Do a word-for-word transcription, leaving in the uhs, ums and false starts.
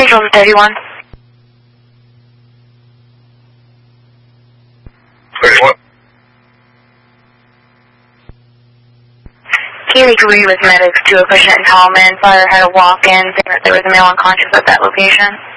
Central to thirty-one. thirty-one. Keely Career with medics to a patient in Tallman. Fire had a walk-in saying that there was a male unconscious at that location.